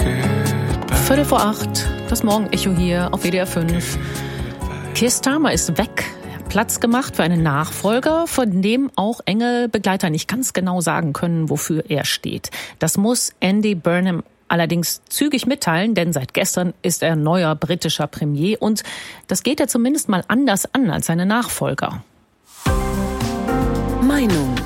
7:45, das Morgenecho hier auf WDR 5. Keir Starmer ist weg. Platz gemacht für einen Nachfolger, von dem auch enge Begleiter nicht ganz genau sagen können, wofür er steht. Das muss Andy Burnham allerdings zügig mitteilen, denn seit gestern ist er neuer britischer Premier und das geht er zumindest mal anders an als seine Nachfolger. Meinung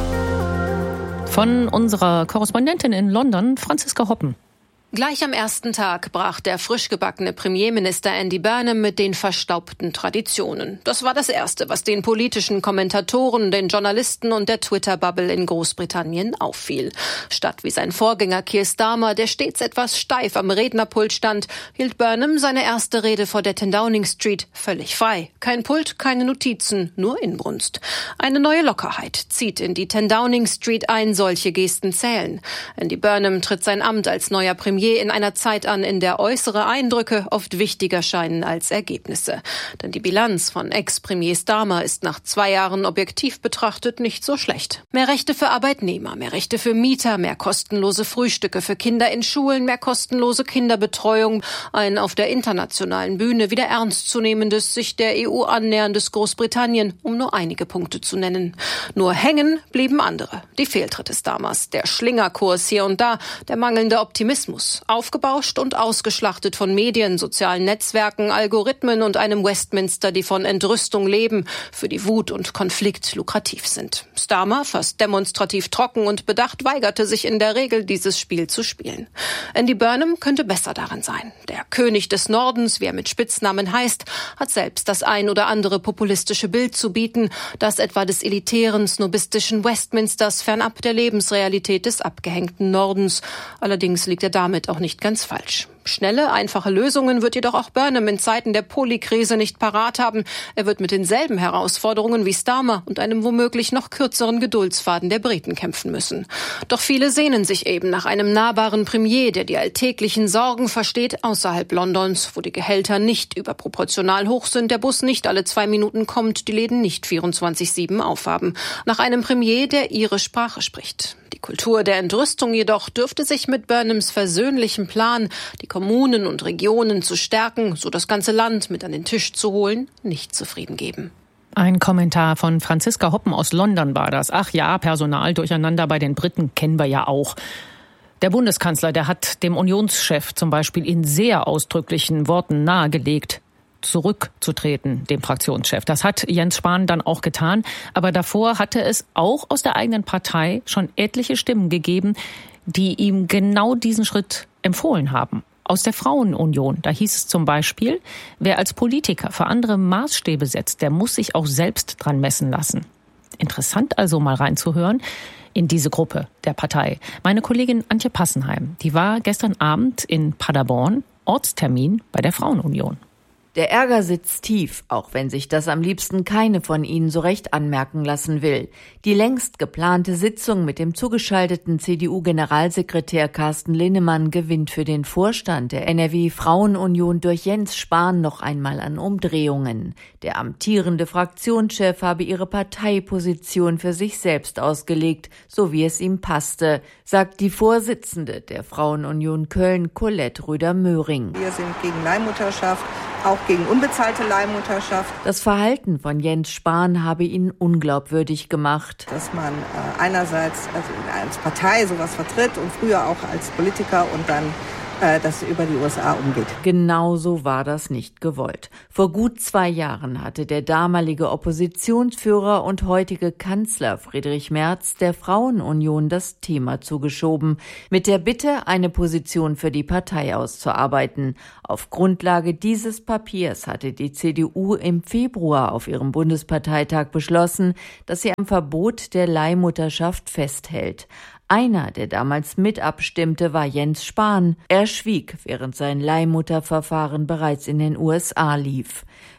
von unserer Korrespondentin in London, Franziska Hoppen. Gleich am ersten Tag brach der frisch gebackene Premierminister Andy Burnham mit den verstaubten Traditionen. Das war das Erste, was den politischen Kommentatoren, den Journalisten und der Twitter-Bubble in Großbritannien auffiel. Statt wie sein Vorgänger Keir Starmer, der stets etwas steif am Rednerpult stand, hielt Burnham seine erste Rede vor der 10 Downing Street völlig frei. Kein Pult, keine Notizen, nur Inbrunst. Eine neue Lockerheit zieht in die 10 Downing Street ein, solche Gesten zählen. Andy Burnham tritt sein Amt als neuer Premier in einer Zeit an, in der äußere Eindrücke oft wichtiger scheinen als Ergebnisse. Denn die Bilanz von Ex-Premier Starmer ist nach 2 Jahren objektiv betrachtet nicht so schlecht. Mehr Rechte für Arbeitnehmer, mehr Rechte für Mieter, mehr kostenlose Frühstücke für Kinder in Schulen, mehr kostenlose Kinderbetreuung, ein auf der internationalen Bühne wieder ernstzunehmendes, sich der EU annäherndes Großbritannien, um nur einige Punkte zu nennen. Nur hängen blieben andere. Die Fehltritte Starmers, der Schlingerkurs hier und da, der mangelnde Optimismus. Aufgebauscht und ausgeschlachtet von Medien, sozialen Netzwerken, Algorithmen und einem Westminster, die von Entrüstung leben, für die Wut und Konflikt lukrativ sind. Starmer, fast demonstrativ trocken und bedacht, weigerte sich in der Regel, dieses Spiel zu spielen. Andy Burnham könnte besser darin sein. Der König des Nordens, wie er mit Spitznamen heißt, hat selbst das ein oder andere populistische Bild zu bieten, das etwa des elitären, snobistischen Westminsters fernab der Lebensrealität des abgehängten Nordens. Allerdings liegt er damit auch nicht ganz falsch. Schnelle, einfache Lösungen wird jedoch auch Burnham in Zeiten der Polikrise nicht parat haben. Er wird mit denselben Herausforderungen wie Starmer und einem womöglich noch kürzeren Geduldsfaden der Briten kämpfen müssen. Doch viele sehnen sich eben nach einem nahbaren Premier, der die alltäglichen Sorgen versteht außerhalb Londons, wo die Gehälter nicht überproportional hoch sind, der Bus nicht alle 2 Minuten kommt, die Läden nicht 24/7 aufhaben. Nach einem Premier, der ihre Sprache spricht. Die Kultur der Entrüstung jedoch dürfte sich mit Burnhams versöhnlichem Plan, die Kommunen und Regionen zu stärken, so das ganze Land mit an den Tisch zu holen, nicht zufrieden geben. Ein Kommentar von Franziska Hoppen aus London war das. Ach ja, Personaldurcheinander bei den Briten kennen wir ja auch. Der Bundeskanzler, der hat dem Unionschef zum Beispiel in sehr ausdrücklichen Worten nahegelegt, zurückzutreten, dem Fraktionschef. Das hat Jens Spahn dann auch getan. Aber davor hatte es auch aus der eigenen Partei schon etliche Stimmen gegeben, die ihm genau diesen Schritt empfohlen haben. Aus der Frauenunion, da hieß es zum Beispiel, wer als Politiker für andere Maßstäbe setzt, der muss sich auch selbst dran messen lassen. Interessant also mal reinzuhören in diese Gruppe der Partei. Meine Kollegin Antje Passenheim, die war gestern Abend in Paderborn, Ortstermin bei der Frauenunion. Der Ärger sitzt tief, auch wenn sich das am liebsten keine von ihnen so recht anmerken lassen will. Die längst geplante Sitzung mit dem zugeschalteten CDU-Generalsekretär Carsten Linnemann gewinnt für den Vorstand der NRW-Frauenunion durch Jens Spahn noch einmal an Umdrehungen. Der amtierende Fraktionschef habe ihre Parteiposition für sich selbst ausgelegt, so wie es ihm passte, sagt die Vorsitzende der Frauenunion Köln, Colette Rüder-Möhring. Wir sind gegen Leihmutterschaft, auch gegen unbezahlte Leihmutterschaft. Das Verhalten von Jens Spahn habe ihn unglaubwürdig gemacht. Dass man einerseits als Partei sowas vertritt und früher auch als Politiker und dann das über die USA umgeht. Genauso war das nicht gewollt. Vor gut 2 Jahren hatte der damalige Oppositionsführer und heutige Kanzler Friedrich Merz der Frauenunion das Thema zugeschoben, mit der Bitte, eine Position für die Partei auszuarbeiten. Auf Grundlage dieses Papiers hatte die CDU im Februar auf ihrem Bundesparteitag beschlossen, dass sie am Verbot der Leihmutterschaft festhält. Einer, der damals mit abstimmte, war Jens Spahn. Er schwieg, während sein Leihmutterverfahren bereits in den USA lief.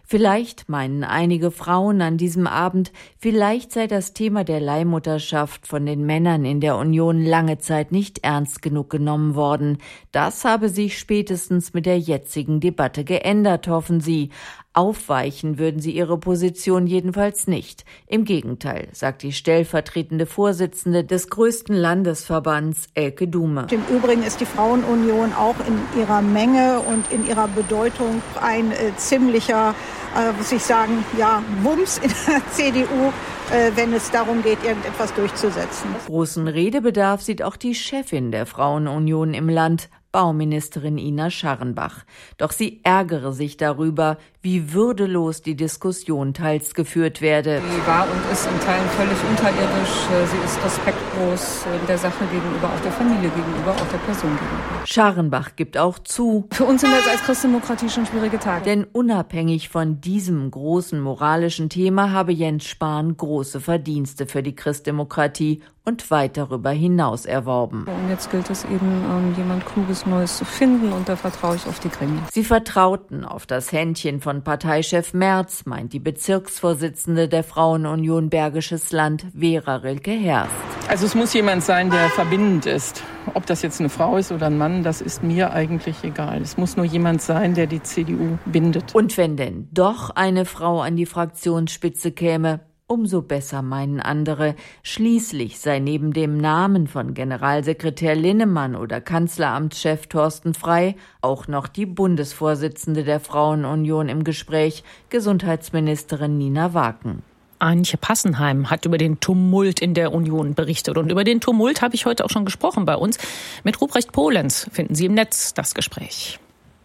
Vielleicht meinen einige Frauen an diesem Abend, vielleicht sei das Thema der Leihmutterschaft von den Männern in der Union lange Zeit nicht ernst genug genommen worden. Das habe sich spätestens mit der jetzigen Debatte geändert, hoffen sie. Aufweichen würden sie ihre Position jedenfalls nicht. Im Gegenteil, sagt die stellvertretende Vorsitzende des größten Landesverbands, Elke Dume. Im Übrigen ist die Frauenunion auch in ihrer Menge und in ihrer Bedeutung ein ziemlicher, muss ich sagen, Wumms in der CDU, wenn es darum geht, irgendetwas durchzusetzen. Großen Redebedarf sieht auch die Chefin der Frauenunion im Land, Bauministerin Ina Scharrenbach. Doch sie ärgere sich darüber, wie würdelos die Diskussion teils geführt werde. Sie war und ist in Teilen völlig unterirdisch. Sie ist respektlos der Sache gegenüber, auch der Familie gegenüber, auch der Person gegenüber. Scharrenbach gibt auch zu, für uns sind das als Christdemokratie schon schwierige Tage. Denn unabhängig von diesem großen moralischen Thema habe Jens Spahn große Verdienste für die Christdemokratie und weit darüber hinaus erworben. Und jetzt gilt es eben, jemand Kluges Neues zu finden, und da vertraue ich auf die Gremien. Sie vertrauten auf das Händchen von Parteichef Merz, meint die Bezirksvorsitzende der Frauenunion Bergisches Land, Vera Rilke-Herst. Also es muss jemand sein, der verbindend ist. Ob das jetzt eine Frau ist oder ein Mann, das ist mir eigentlich egal. Es muss nur jemand sein, der die CDU bindet. Und wenn denn doch eine Frau an die Fraktionsspitze käme, umso besser, meinen andere. Schließlich sei neben dem Namen von Generalsekretär Linnemann oder Kanzleramtschef Thorsten Frey auch noch die Bundesvorsitzende der Frauenunion im Gespräch, Gesundheitsministerin Nina Waken. Antje Passenheim hat über den Tumult in der Union berichtet. Und über den Tumult habe ich heute auch schon gesprochen bei uns. Mit Ruprecht Polenz finden Sie im Netz das Gespräch.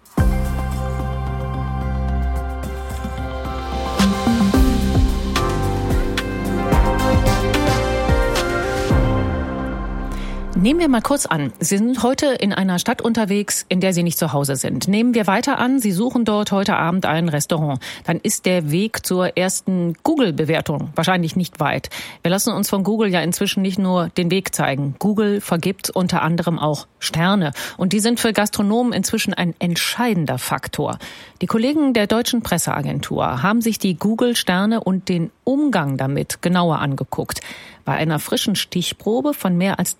Nehmen wir mal kurz an, Sie sind heute in einer Stadt unterwegs, in der Sie nicht zu Hause sind. Nehmen wir weiter an, Sie suchen dort heute Abend ein Restaurant. Dann ist der Weg zur ersten Google-Bewertung wahrscheinlich nicht weit. Wir lassen uns von Google ja inzwischen nicht nur den Weg zeigen. Google vergibt unter anderem auch Sterne. Und die sind für Gastronomen inzwischen ein entscheidender Faktor. Die Kollegen der Deutschen Presseagentur haben sich die Google-Sterne und den Umgang damit genauer angeguckt. Bei einer frischen Stichprobe von mehr als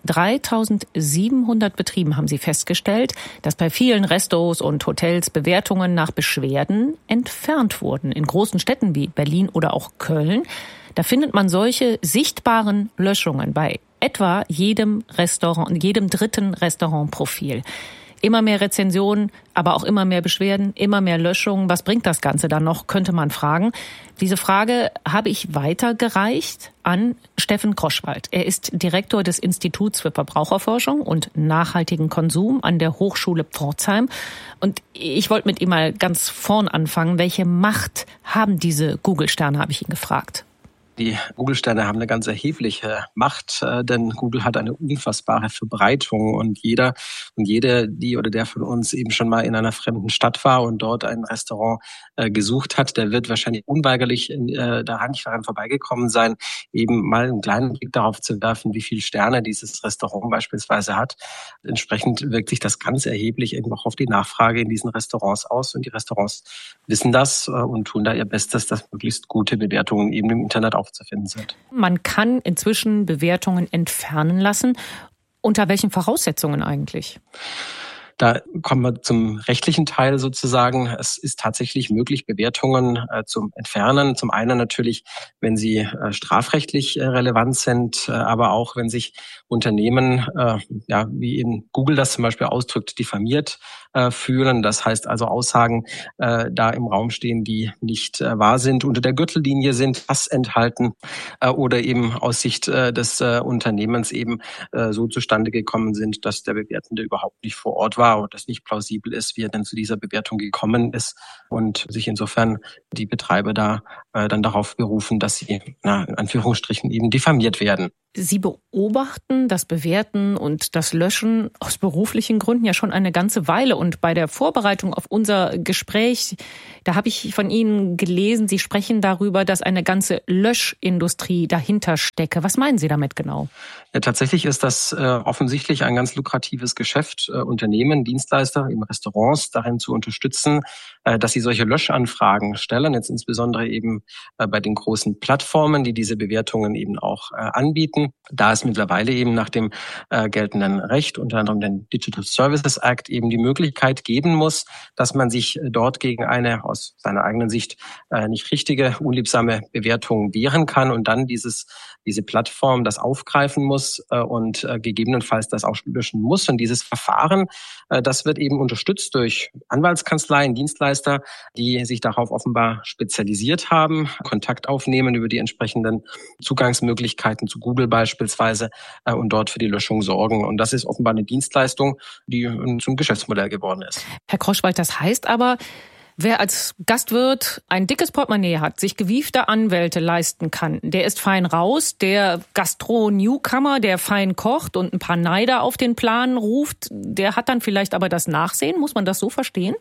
3.700 Betrieben haben sie festgestellt, dass bei vielen Restos und Hotels Bewertungen nach Beschwerden entfernt wurden. In großen Städten wie Berlin oder auch Köln, da findet man solche sichtbaren Löschungen bei etwa jedem dritten Restaurantprofil. Immer mehr Rezensionen, aber auch immer mehr Beschwerden, immer mehr Löschungen. Was bringt das Ganze dann noch, könnte man fragen. Diese Frage habe ich weitergereicht an Steffen Kroschwald. Er ist Direktor des Instituts für Verbraucherforschung und nachhaltigen Konsum an der Hochschule Pforzheim. Und ich wollte mit ihm mal ganz vorn anfangen. Welche Macht haben diese Google-Sterne, habe ich ihn gefragt. Die Google-Sterne haben eine ganz erhebliche Macht, denn Google hat eine unfassbare Verbreitung und jeder und jede, die oder der von uns eben schon mal in einer fremden Stadt war und dort ein Restaurant gesucht hat, der wird wahrscheinlich unweigerlich daran nicht daran vorbeigekommen sein, eben mal einen kleinen Blick darauf zu werfen, wie viele Sterne dieses Restaurant beispielsweise hat. Entsprechend wirkt sich das ganz erheblich eben auch auf die Nachfrage in diesen Restaurants aus und die Restaurants wissen das und tun da ihr Bestes, dass möglichst gute Bewertungen eben im Internet aufzufinden sind. Man kann inzwischen Bewertungen entfernen lassen. Unter welchen Voraussetzungen eigentlich? Da kommen wir zum rechtlichen Teil sozusagen. Es ist tatsächlich möglich, Bewertungen zu entfernen. Zum einen natürlich, wenn sie strafrechtlich relevant sind, aber auch, wenn sich Unternehmen, wie eben Google das zum Beispiel ausdrückt, diffamiert fühlen. Das heißt also Aussagen da im Raum stehen, die nicht wahr sind, unter der Gürtellinie sind, Hass enthalten oder eben aus Sicht des Unternehmens eben so zustande gekommen sind, dass der Bewertende überhaupt nicht vor Ort war und das nicht plausibel ist, wie er denn zu dieser Bewertung gekommen ist und sich insofern die Betreiber da dann darauf berufen, dass sie in Anführungsstrichen eben diffamiert werden. Sie beobachten das Bewerten und das Löschen aus beruflichen Gründen ja schon eine ganze Weile. Und bei der Vorbereitung auf unser Gespräch, da habe ich von Ihnen gelesen, Sie sprechen darüber, dass eine ganze Löschindustrie dahinter stecke. Was meinen Sie damit genau? Ja, tatsächlich ist das offensichtlich ein ganz lukratives Geschäft, Unternehmen, Dienstleister, eben Restaurants darin zu unterstützen, dass sie solche Löschanfragen stellen, jetzt insbesondere eben bei den großen Plattformen, die diese Bewertungen eben auch anbieten. Da es mittlerweile eben nach dem geltenden Recht, unter anderem den Digital Services Act, eben die Möglichkeit geben muss, dass man sich dort gegen eine aus seiner eigenen Sicht nicht richtige, unliebsame Bewertung wehren kann und dann diese Plattform das aufgreifen muss und gegebenenfalls das auch löschen muss. Und dieses Verfahren, das wird eben unterstützt durch Anwaltskanzleien, Dienstleister, die sich darauf offenbar spezialisiert haben, Kontakt aufnehmen über die entsprechenden Zugangsmöglichkeiten zu Google beispielsweise und dort für die Löschung sorgen. Und das ist offenbar eine Dienstleistung, die zum Geschäftsmodell geworden ist. Herr Kroschwald, das heißt aber, wer als Gastwirt ein dickes Portemonnaie hat, sich gewiefte Anwälte leisten kann, der ist fein raus. Der Gastro-Newcomer, der fein kocht und ein paar Neider auf den Plan ruft, der hat dann vielleicht aber das Nachsehen. Muss man das so verstehen?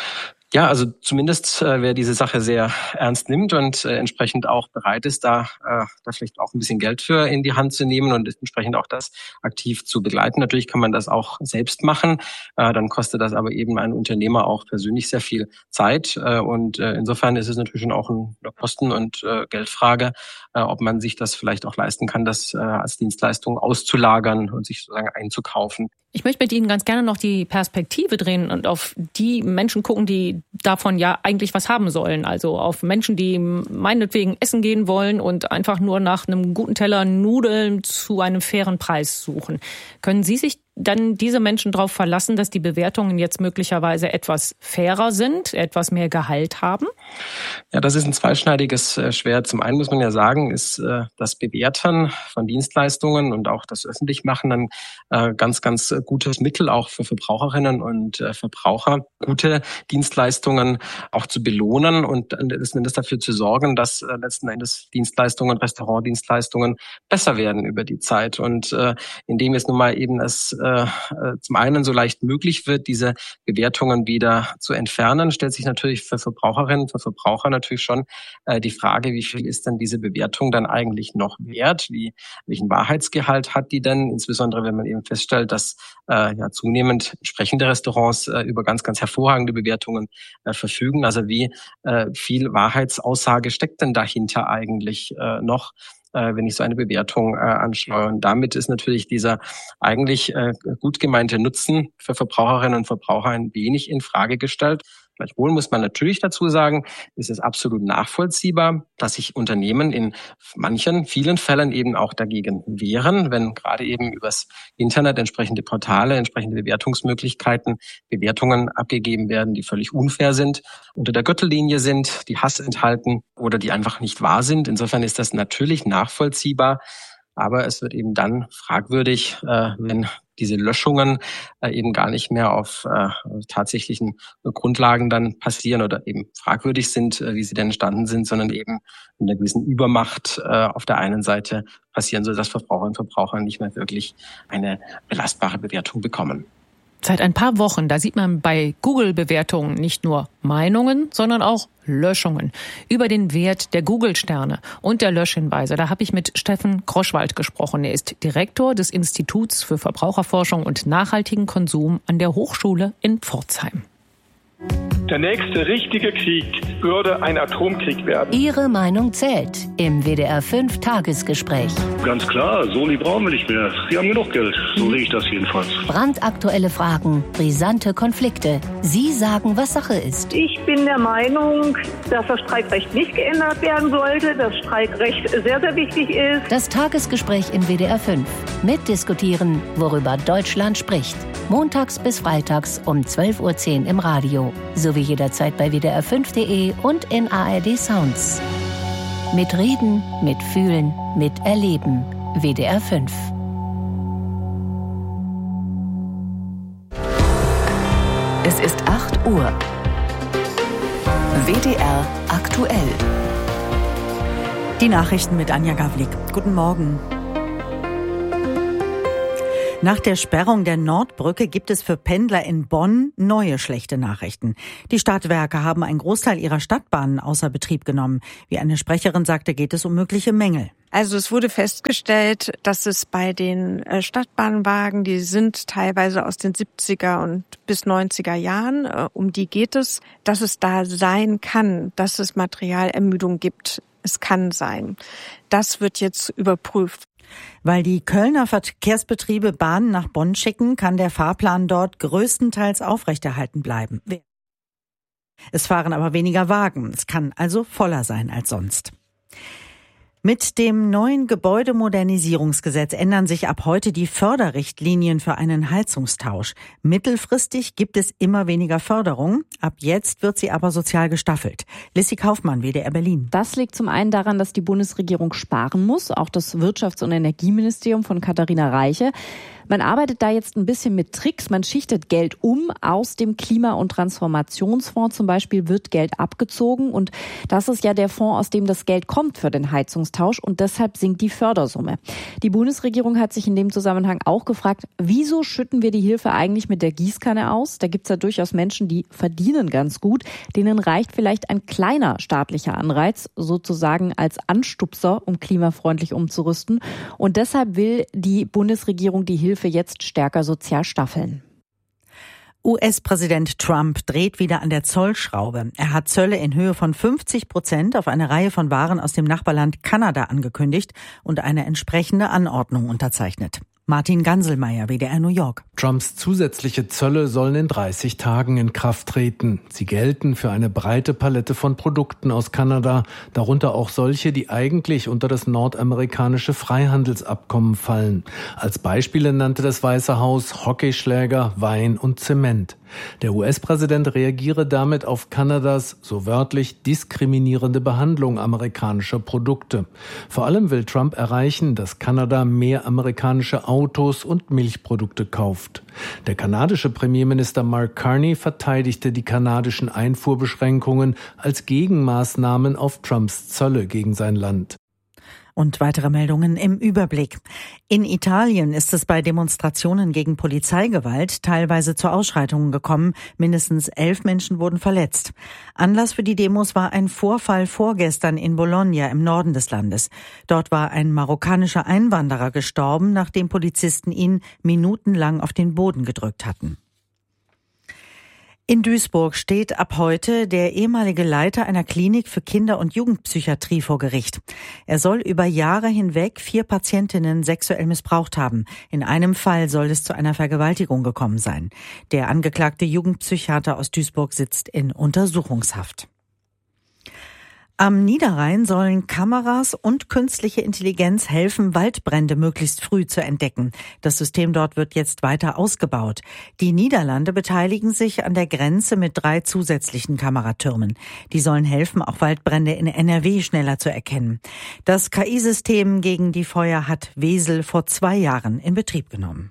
Ja, also zumindest wer diese Sache sehr ernst nimmt und entsprechend auch bereit ist, da vielleicht auch ein bisschen Geld für in die Hand zu nehmen und entsprechend auch das aktiv zu begleiten. Natürlich kann man das auch selbst machen. Dann kostet das aber eben einen Unternehmer auch persönlich sehr viel Zeit. Und insofern ist es natürlich schon auch eine Kosten- und Geldfrage, ob man sich das vielleicht auch leisten kann, das als Dienstleistung auszulagern und sich sozusagen einzukaufen. Ich möchte mit Ihnen ganz gerne noch die Perspektive drehen und auf die Menschen gucken, die davon ja eigentlich was haben sollen. Also auf Menschen, die meinetwegen essen gehen wollen und einfach nur nach einem guten Teller Nudeln zu einem fairen Preis suchen. Können Sie sich dann diese Menschen darauf verlassen, dass die Bewertungen jetzt möglicherweise etwas fairer sind, etwas mehr Gehalt haben? Ja, das ist ein zweischneidiges Schwert. Zum einen muss man ja sagen, ist das Bewerten von Dienstleistungen und auch das Öffentlichmachen ein ganz, ganz gutes Mittel auch für Verbraucherinnen und Verbraucher, gute Dienstleistungen auch zu belohnen und letzten Endes dafür zu sorgen, dass letzten Endes Dienstleistungen, Restaurantdienstleistungen besser werden über die Zeit. Und indem es nun mal eben es zum einen so leicht möglich wird, diese Bewertungen wieder zu entfernen, stellt sich natürlich für Verbraucherinnen, für Verbraucher natürlich schon die Frage, wie viel ist denn diese Bewertung dann eigentlich noch wert? Welchen Wahrheitsgehalt hat die denn? Insbesondere, wenn man eben feststellt, dass zunehmend entsprechende Restaurants über ganz, ganz hervorragende Bewertungen verfügen. Also wie viel Wahrheitsaussage steckt denn dahinter eigentlich noch? Wenn ich so eine Bewertung anschaue. Und damit ist natürlich dieser eigentlich gut gemeinte Nutzen für Verbraucherinnen und Verbraucher ein wenig in Frage gestellt. Gleichwohl muss man natürlich dazu sagen, ist es absolut nachvollziehbar, dass sich Unternehmen in vielen Fällen eben auch dagegen wehren, wenn gerade eben übers Internet entsprechende Portale, entsprechende Bewertungsmöglichkeiten, Bewertungen abgegeben werden, die völlig unfair sind, unter der Gürtellinie sind, die Hass enthalten oder die einfach nicht wahr sind. Insofern ist das natürlich nachvollziehbar, aber es wird eben dann fragwürdig, wenn diese Löschungen eben gar nicht mehr auf tatsächlichen Grundlagen dann passieren oder eben fragwürdig sind, wie sie denn entstanden sind, sondern eben in einer gewissen Übermacht auf der einen Seite passieren, sodass Verbraucherinnen und Verbraucher nicht mehr wirklich eine belastbare Bewertung bekommen. Seit ein paar Wochen, da sieht man bei Google-Bewertungen nicht nur Meinungen, sondern auch Löschungen über den Wert der Google-Sterne und der Löschhinweise. Da habe ich mit Steffen Kroschwald gesprochen. Er ist Direktor des Instituts für Verbraucherforschung und nachhaltigen Konsum an der Hochschule in Pforzheim. Der nächste richtige Krieg würde ein Atomkrieg werden. Ihre Meinung zählt im WDR 5 Tagesgespräch. Ganz klar, Soli brauchen wir nicht mehr. Sie haben genug Geld, so sehe ich das jedenfalls. Brandaktuelle Fragen, brisante Konflikte. Sie sagen, was Sache ist. Ich bin der Meinung, dass das Streikrecht nicht geändert werden sollte, dass Streikrecht sehr, sehr wichtig ist. Das Tagesgespräch im WDR 5. Mitdiskutieren, worüber Deutschland spricht. Montags bis freitags um 12:10 Uhr im Radio. Sowie jederzeit bei WDR5.de und in ARD Sounds. Mit Reden, mit Fühlen, mit Erleben. WDR 5. Es ist 8 Uhr. WDR aktuell. Die Nachrichten mit Anja Gawlik. Guten Morgen. Nach der Sperrung der Nordbrücke gibt es für Pendler in Bonn neue schlechte Nachrichten. Die Stadtwerke haben einen Großteil ihrer Stadtbahnen außer Betrieb genommen. Wie eine Sprecherin sagte, geht es um mögliche Mängel. Also es wurde festgestellt, dass es bei den Stadtbahnwagen, die sind teilweise aus den 70er und bis 90er Jahren, um die geht es, dass es da sein kann, dass es Materialermüdung gibt. Es kann sein. Das wird jetzt überprüft. Weil die Kölner Verkehrsbetriebe Bahnen nach Bonn schicken, kann der Fahrplan dort größtenteils aufrechterhalten bleiben. Es fahren aber weniger Wagen. Es kann also voller sein als sonst. Mit dem neuen Gebäudemodernisierungsgesetz ändern sich ab heute die Förderrichtlinien für einen Heizungstausch. Mittelfristig gibt es immer weniger Förderung. Ab jetzt wird sie aber sozial gestaffelt. Lissy Kaufmann, WDR Berlin. Das liegt zum einen daran, dass die Bundesregierung sparen muss. Auch das Wirtschafts- und Energieministerium von Katharina Reiche. Man arbeitet da jetzt ein bisschen mit Tricks. Man schichtet Geld um. Aus dem Klima- und Transformationsfonds zum Beispiel wird Geld abgezogen. Und das ist ja der Fonds, aus dem das Geld kommt für den Heizungstausch. Und deshalb sinkt die Fördersumme. Die Bundesregierung hat sich in dem Zusammenhang auch gefragt, wieso schütten wir die Hilfe eigentlich mit der Gießkanne aus? Da gibt's ja durchaus Menschen, die verdienen ganz gut. Denen reicht vielleicht ein kleiner staatlicher Anreiz, sozusagen als Anstupser, um klimafreundlich umzurüsten. Und deshalb will die Bundesregierung die Hilfe jetzt stärker sozial staffeln. US-Präsident Trump dreht wieder an der Zollschraube. Er hat Zölle in Höhe von 50% auf eine Reihe von Waren aus dem Nachbarland Kanada angekündigt und eine entsprechende Anordnung unterzeichnet. Martin Ganselmeier, WDR New York. Trumps zusätzliche Zölle sollen in 30 Tagen in Kraft treten. Sie gelten für eine breite Palette von Produkten aus Kanada, darunter auch solche, die eigentlich unter das nordamerikanische Freihandelsabkommen fallen. Als Beispiele nannte das Weiße Haus Hockeyschläger, Wein und Zement. Der US-Präsident reagiere damit auf Kanadas, so wörtlich, diskriminierende Behandlung amerikanischer Produkte. Vor allem will Trump erreichen, dass Kanada mehr amerikanische Autos und Milchprodukte kauft. Der kanadische Premierminister Mark Carney verteidigte die kanadischen Einfuhrbeschränkungen als Gegenmaßnahmen auf Trumps Zölle gegen sein Land. Und weitere Meldungen im Überblick. In Italien ist es bei Demonstrationen gegen Polizeigewalt teilweise zu Ausschreitungen gekommen. Mindestens 11 Menschen wurden verletzt. Anlass für die Demos war ein Vorfall vorgestern in Bologna im Norden des Landes. Dort war ein marokkanischer Einwanderer gestorben, nachdem Polizisten ihn minutenlang auf den Boden gedrückt hatten. In Duisburg steht ab heute der ehemalige Leiter einer Klinik für Kinder- und Jugendpsychiatrie vor Gericht. Er soll über Jahre hinweg 4 Patientinnen sexuell missbraucht haben. In einem Fall soll es zu einer Vergewaltigung gekommen sein. Der angeklagte Jugendpsychiater aus Duisburg sitzt in Untersuchungshaft. Am Niederrhein sollen Kameras und künstliche Intelligenz helfen, Waldbrände möglichst früh zu entdecken. Das System dort wird jetzt weiter ausgebaut. Die Niederlande beteiligen sich an der Grenze mit 3 zusätzlichen Kameratürmen. Die sollen helfen, auch Waldbrände in NRW schneller zu erkennen. Das KI-System gegen die Feuer hat Wesel vor 2 Jahren in Betrieb genommen.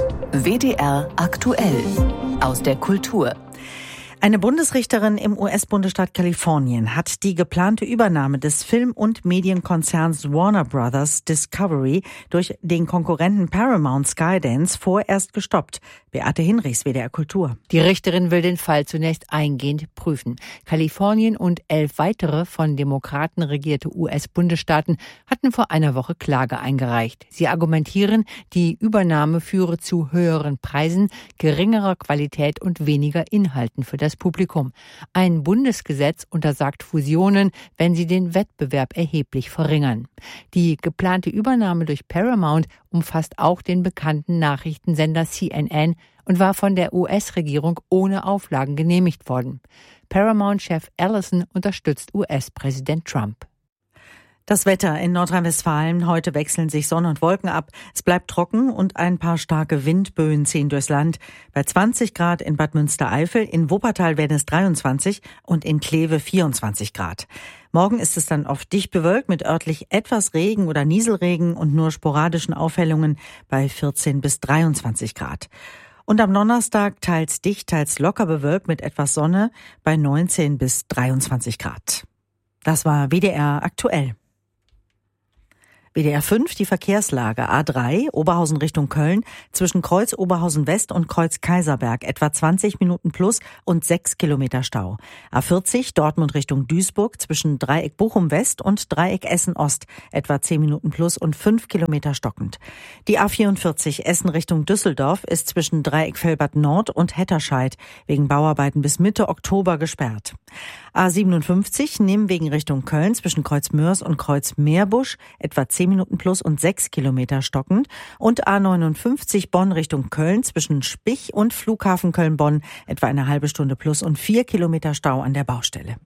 WDR aktuell aus der Kultur. Eine Bundesrichterin im US-Bundesstaat Kalifornien hat die geplante Übernahme des Film- und Medienkonzerns Warner Brothers Discovery durch den Konkurrenten Paramount Skydance vorerst gestoppt. Beate Hinrichs, WDR Kultur. Die Richterin will den Fall zunächst eingehend prüfen. Kalifornien und 11 weitere von Demokraten regierte US-Bundesstaaten hatten vor einer Woche Klage eingereicht. Sie argumentieren, die Übernahme führe zu höheren Preisen, geringerer Qualität und weniger Inhalten für das Publikum. Ein Bundesgesetz untersagt Fusionen, wenn sie den Wettbewerb erheblich verringern. Die geplante Übernahme durch Paramount umfasst auch den bekannten Nachrichtensender CNN und war von der US-Regierung ohne Auflagen genehmigt worden. Paramount-Chef Ellison unterstützt US-Präsident Trump. Das Wetter in Nordrhein-Westfalen. Heute wechseln sich Sonne und Wolken ab. Es bleibt trocken und ein paar starke Windböen ziehen durchs Land. Bei 20 Grad in Bad Münstereifel, in Wuppertal werden es 23 und in Kleve 24 Grad. Morgen ist es dann oft dicht bewölkt mit örtlich etwas Regen oder Nieselregen und nur sporadischen Aufhellungen bei 14 bis 23 Grad. Und am Donnerstag teils dicht, teils locker bewölkt mit etwas Sonne bei 19 bis 23 Grad. Das war WDR aktuell. WDR 5 die Verkehrslage. A3 Oberhausen Richtung Köln zwischen Kreuz Oberhausen West und Kreuz Kaiserberg etwa 20 Minuten plus und 6 Kilometer Stau. A40 Dortmund Richtung Duisburg zwischen Dreieck Bochum West und Dreieck Essen Ost etwa 10 Minuten plus und 5 Kilometer stockend. Die A44 Essen Richtung Düsseldorf ist zwischen Dreieck Velbert Nord und Hetterscheid wegen Bauarbeiten bis Mitte Oktober gesperrt. A57 Nimwegen Richtung Köln zwischen Kreuz Mörs und Kreuz Meerbusch etwa 10 Minuten plus und 6 Kilometer stockend und A59 Bonn Richtung Köln zwischen Spich und Flughafen Köln-Bonn etwa eine halbe Stunde plus und 4 Kilometer Stau an der Baustelle.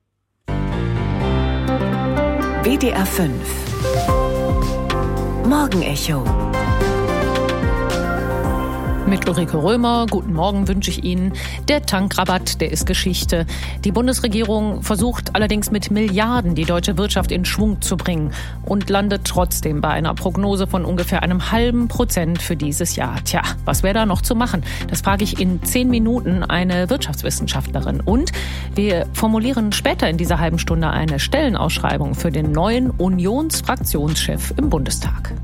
WDR 5 Morgenecho. Mit Ulrike Römer, guten Morgen wünsche ich Ihnen. Der Tankrabatt, der ist Geschichte. Die Bundesregierung versucht allerdings mit Milliarden die deutsche Wirtschaft in Schwung zu bringen und landet trotzdem bei einer Prognose von ungefähr 0,5% für dieses Jahr. Tja, was wäre da noch zu machen? Das frage ich in 10 Minuten eine Wirtschaftswissenschaftlerin. Und wir formulieren später in dieser halben Stunde eine Stellenausschreibung für den neuen Unionsfraktionschef im Bundestag.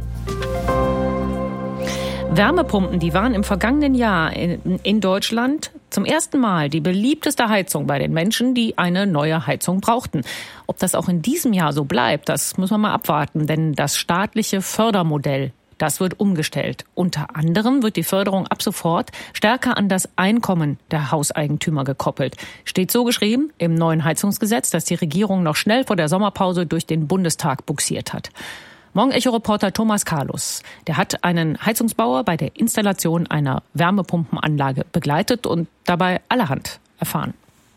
Wärmepumpen, die waren im vergangenen Jahr in Deutschland zum ersten Mal die beliebteste Heizung bei den Menschen, die eine neue Heizung brauchten. Ob das auch in diesem Jahr so bleibt, das müssen wir mal abwarten, denn das staatliche Fördermodell, das wird umgestellt. Unter anderem wird die Förderung ab sofort stärker an das Einkommen der Hauseigentümer gekoppelt. Steht so geschrieben im neuen Heizungsgesetz, das die Regierung noch schnell vor der Sommerpause durch den Bundestag bugsiert hat. Morgenecho-Reporter Thomas Carlus, der hat einen Heizungsbauer bei der Installation einer Wärmepumpenanlage begleitet und dabei allerhand erfahren.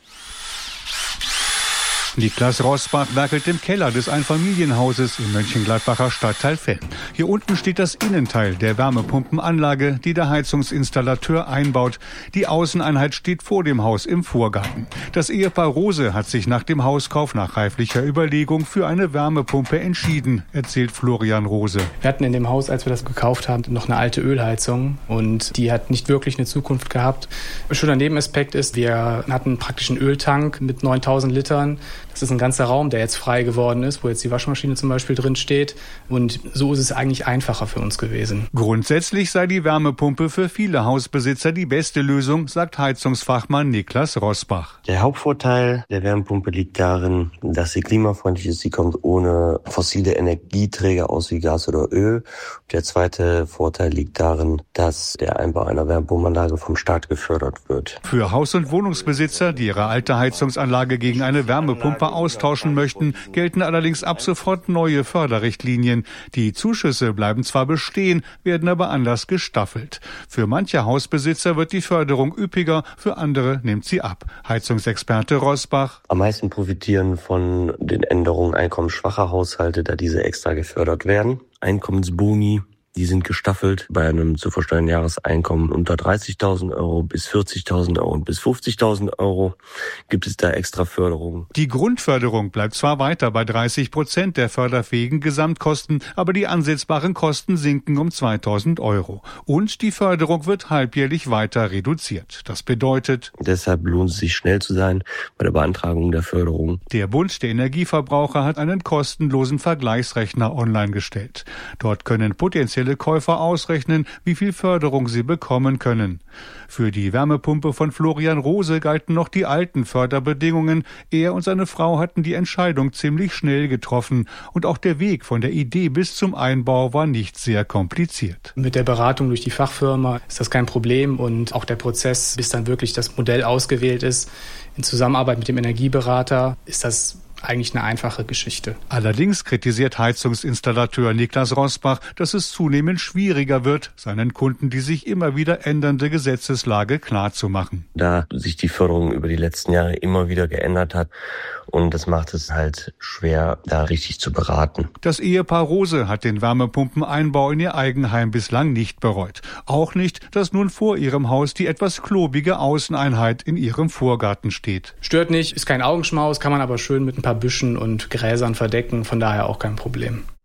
Niklas Rosbach werkelt im Keller des Einfamilienhauses im Mönchengladbacher Stadtteil Venn. Hier unten steht das Innenteil der Wärmepumpenanlage, die der Heizungsinstallateur einbaut. Die Außeneinheit steht vor dem Haus im Vorgarten. Das Ehepaar Rose hat sich nach dem Hauskauf nach reiflicher Überlegung für eine Wärmepumpe entschieden, erzählt Florian Rose. Wir hatten in dem Haus, als wir das gekauft haben, noch eine alte Ölheizung und die hat nicht wirklich eine Zukunft gehabt. Ein schöner Nebenaspekt ist, wir hatten praktisch einen Öltank mit 9000 Litern. Das ist ein ganzer Raum, der jetzt frei geworden ist, wo jetzt die Waschmaschine zum Beispiel drin steht. Und so ist es eigentlich einfacher für uns gewesen. Grundsätzlich sei die Wärmepumpe für viele Hausbesitzer die beste Lösung, sagt Heizungsfachmann Niklas Rosbach. Der Hauptvorteil der Wärmepumpe liegt darin, dass sie klimafreundlich ist. Sie kommt ohne fossile Energieträger aus wie Gas oder Öl. Der zweite Vorteil liegt darin, dass der Einbau einer Wärmepumpenanlage vom Staat gefördert wird. Für Haus- und Wohnungsbesitzer, die ihre alte Heizungsanlage gegen eine Wärmepumpe austauschen möchten, gelten allerdings ab sofort neue Förderrichtlinien. Die Zuschüsse bleiben zwar bestehen, werden aber anders gestaffelt. Für manche Hausbesitzer wird die Förderung üppiger, für andere nimmt sie ab. Heizungsexperte Rosbach. Am meisten profitieren von den Änderungen einkommensschwacher Haushalte, da diese extra gefördert werden. Einkommensboni, die sind gestaffelt bei einem zu versteuernden Jahreseinkommen unter 30.000 Euro bis 40.000 Euro und bis 50.000 Euro gibt es da extra Förderungen. Die Grundförderung bleibt zwar weiter bei 30% der förderfähigen Gesamtkosten, aber die ansetzbaren Kosten sinken um 2.000 Euro. Und die Förderung wird halbjährlich weiter reduziert. Das bedeutet, deshalb lohnt es sich, schnell zu sein bei der Beantragung der Förderung. Der Bund der Energieverbraucher hat einen kostenlosen Vergleichsrechner online gestellt. Dort können potenzielle Käufer ausrechnen, wie viel Förderung sie bekommen können. Für die Wärmepumpe von Florian Rose galten noch die alten Förderbedingungen. Er und seine Frau hatten die Entscheidung ziemlich schnell getroffen. Und auch der Weg von der Idee bis zum Einbau war nicht sehr kompliziert. Mit der Beratung durch die Fachfirma ist das kein Problem und auch der Prozess, bis dann wirklich das Modell ausgewählt ist, in Zusammenarbeit mit dem Energieberater, ist das eigentlich eine einfache Geschichte. Allerdings kritisiert Heizungsinstallateur Niklas Rosbach, dass es zunehmend schwieriger wird, seinen Kunden die sich immer wieder ändernde Gesetzeslage klarzumachen. Da sich die Förderung über die letzten Jahre immer wieder geändert hat und das macht es halt schwer, da richtig zu beraten. Das Ehepaar Rose hat den Wärmepumpeneinbau in ihr Eigenheim bislang nicht bereut. Auch nicht, dass nun vor ihrem Haus die etwas klobige Außeneinheit in ihrem Vorgarten steht. Stört nicht, ist kein Augenschmaus, kann man aber schön mit ein paar Büschen und Gräsern verdecken, von daher auch kein Problem.